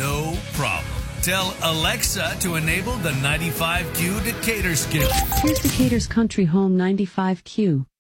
No problem. Tell Alexa to enable the 95Q Decatur skill. Here's Decatur's Country Home 95Q.